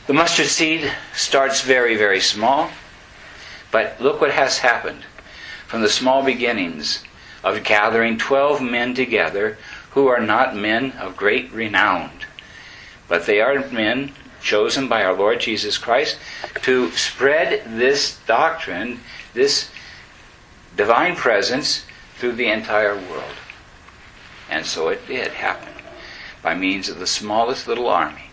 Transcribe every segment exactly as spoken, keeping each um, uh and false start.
The mustard seed starts very, very small, but look what has happened. From the small beginnings of gathering twelve men together who are not men of great renown, but they are men chosen by our Lord Jesus Christ to spread this doctrine, this divine presence, through the entire world. And so it did happen by means of the smallest little army.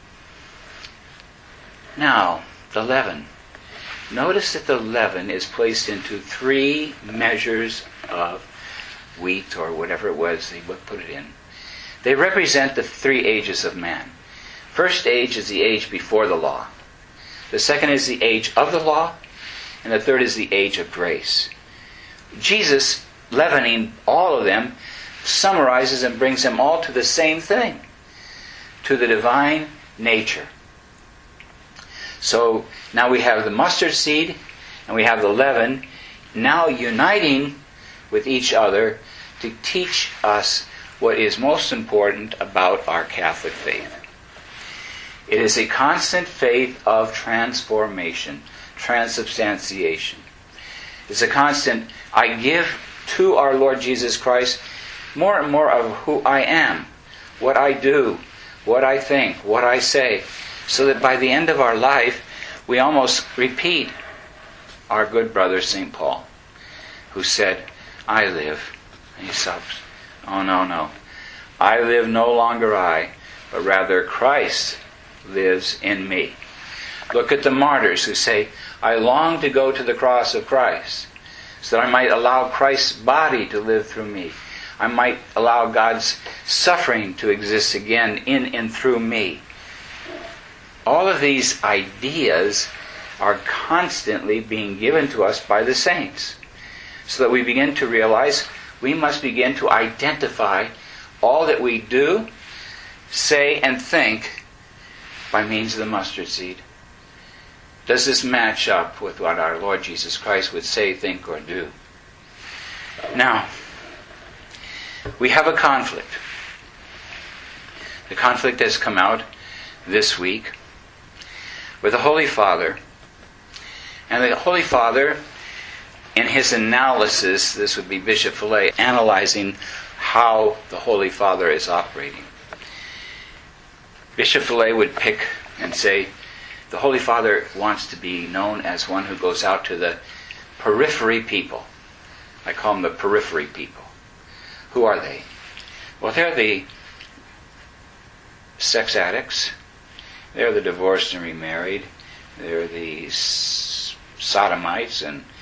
Now, the leaven. Notice that the leaven is placed into three measures of wheat or whatever it was they would put it in. They represent the three ages of man. First age is the age before the law. The second is the age of the law. And the third is the age of grace. Jesus, leavening all of them, summarizes and brings them all to the same thing, to the divine nature. So now we have the mustard seed and we have the leaven now uniting with each other to teach us what is most important about our Catholic faith. It is a constant faith of transformation, transubstantiation. It's a constant, I give to our Lord Jesus Christ more and more of who I am, what I do, what I think, what I say, so that by the end of our life, we almost repeat our good brother Saint Paul, who said, I live. And he stops. Oh, no, no. I live no longer I, but rather Christ lives in me. Look at the martyrs who say, I long to go to the cross of Christ, so that I might allow Christ's body to live through me. I might allow God's suffering to exist again in and through me. All of these ideas are constantly being given to us by the saints, so that we begin to realize we must begin to identify all that we do, say, and think by means of the mustard seed. Does this match up with what our Lord Jesus Christ would say, think, or do? Now, we have a conflict. The conflict has come out this week with the Holy Father. And the Holy Father, in his analysis, this would be Bishop Fillet, analyzing how the Holy Father is operating. Bishop Fillet would pick and say, the Holy Father wants to be known as one who goes out to the periphery people. I call them the periphery people. Who are they? Well, they're the sex addicts. They're the divorced and remarried. They're the sodomites and